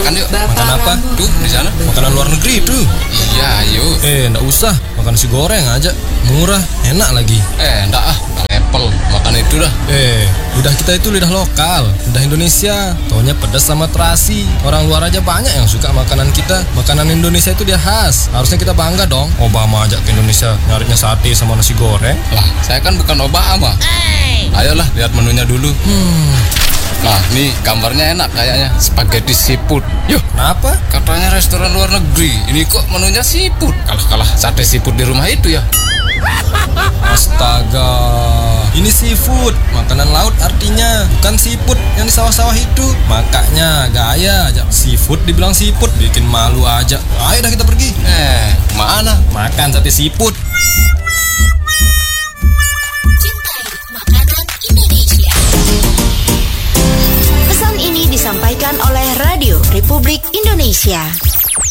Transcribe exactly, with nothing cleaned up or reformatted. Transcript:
makan yuk. Makan apa? Tuh, di sana. Makanan luar negeri itu. Iya, yuk. Eh, enggak usah. Makan nasi goreng aja. Murah, enak lagi. Eh, enggak ah. Level. Makan itu dah. Eh, lidah kita itu lidah lokal, lidah Indonesia. Taunya pedas sama terasi. Orang luar aja banyak yang suka makanan kita. Makanan Indonesia itu dia khas. Harusnya kita bangga dong. Obama ajak ke Indonesia nyarinya sate sama nasi goreng. Lah, saya kan bukan Obama. Ayolah, lihat menunya dulu. Hmm, Nah, nih gambarnya enak kayaknya. Spaghetti seafood. Yuk. kenapa? Katanya restoran luar negeri. Ini kok menunya seafood. Kalah-kalah sate seafood di rumah itu ya. Astaga, ini seafood, makanan laut artinya, bukan seafood yang di sawah-sawah itu. Makanya gaya aja seafood dibilang seafood, bikin malu aja. Ayo dah kita pergi. Eh, mana? Makan sate seafood. Cintai makanan Indonesia. Pesan ini disampaikan oleh Radio Republik Indonesia.